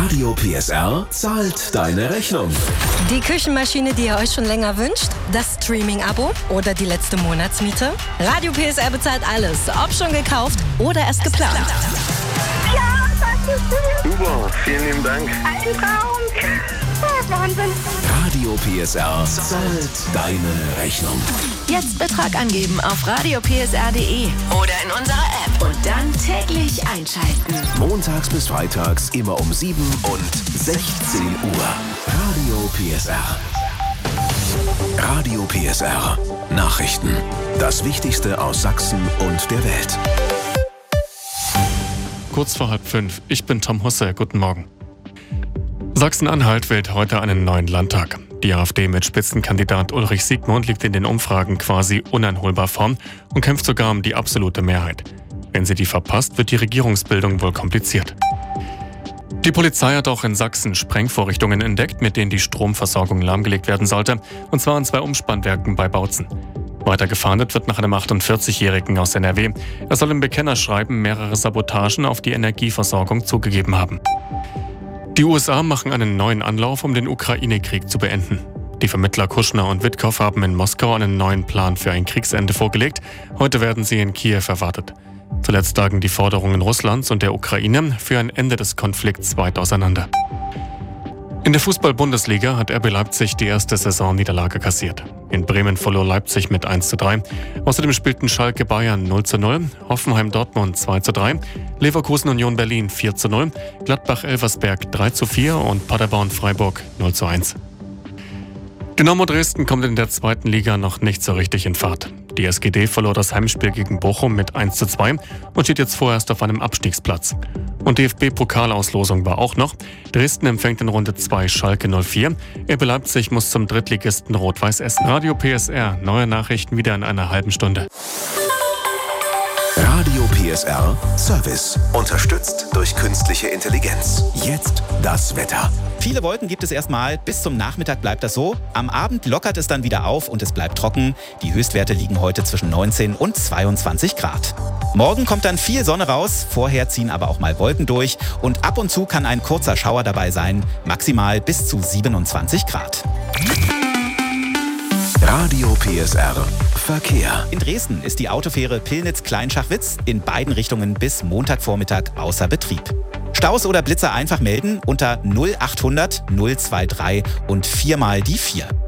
Radio PSR zahlt deine Rechnung. Die Küchenmaschine, die ihr euch schon länger wünscht? Das Streaming-Abo? Oder die letzte Monatsmiete? Radio PSR bezahlt alles, ob schon gekauft oder erst geplant. Ja, das ist schön. Super, vielen lieben Dank. Ein Traum. Oh, Wahnsinn. Radio PSR zahlt deine Rechnung. Jetzt Betrag angeben auf radiopsr.de oder in unserer App und dann täglich einschalten. Montags bis freitags immer um 7 und 16 Uhr. Radio PSR. Radio PSR. Nachrichten. Das Wichtigste aus Sachsen und der Welt. Kurz vor 4:30. Ich bin Tom Husse. Guten Morgen. Sachsen-Anhalt wählt heute einen neuen Landtag. Die AfD mit Spitzenkandidat Ulrich Siegmund liegt in den Umfragen quasi uneinholbar vorn und kämpft sogar um die absolute Mehrheit. Wenn sie die verpasst, wird die Regierungsbildung wohl kompliziert. Die Polizei hat auch in Sachsen Sprengvorrichtungen entdeckt, mit denen die Stromversorgung lahmgelegt werden sollte, und zwar an 2 Umspannwerken bei Bautzen. Weiter gefahndet wird nach einem 48-Jährigen aus NRW. Er soll im Bekennerschreiben mehrere Sabotagen auf die Energieversorgung zugegeben haben. Die USA machen einen neuen Anlauf, um den Ukraine-Krieg zu beenden. Die Vermittler Kushner und Witkow haben in Moskau einen neuen Plan für ein Kriegsende vorgelegt. Heute werden sie in Kiew erwartet. Zuletzt lagen die Forderungen Russlands und der Ukraine für ein Ende des Konflikts weit auseinander. In der Fußball-Bundesliga hat RB Leipzig die erste Saisonniederlage kassiert. In Bremen verlor Leipzig mit 1:3. Außerdem spielten Schalke Bayern 0:0, Hoffenheim Dortmund 2:3, Leverkusen Union Berlin 4:0, Gladbach Elversberg 3:4 und Paderborn Freiburg 0:1. Dynamo Dresden kommt in der 2. Liga noch nicht so richtig in Fahrt. Die SGD verlor das Heimspiel gegen Bochum mit 1:2 und steht jetzt vorerst auf einem Abstiegsplatz. Und DFB-Pokalauslosung war auch noch. Dresden empfängt in Runde 2 Schalke 04. RB Leipzig muss zum Drittligisten Rot-Weiß Essen. Radio PSR, neue Nachrichten wieder in einer halben Stunde. Radio PSR Service. Unterstützt durch künstliche Intelligenz. Jetzt das Wetter. Viele Wolken gibt es erstmal. Bis zum Nachmittag bleibt das so. Am Abend lockert es dann wieder auf und es bleibt trocken. Die Höchstwerte liegen heute zwischen 19 und 22 Grad. Morgen kommt dann viel Sonne raus. Vorher ziehen aber auch mal Wolken durch. Und ab und zu kann ein kurzer Schauer dabei sein. Maximal bis zu 27 Grad. Radio PSR Verkehr. In Dresden ist die Autofähre Pillnitz-Kleinschachwitz in beiden Richtungen bis Montagvormittag außer Betrieb. Staus oder Blitzer einfach melden unter 0800 023 und 4 mal die 4.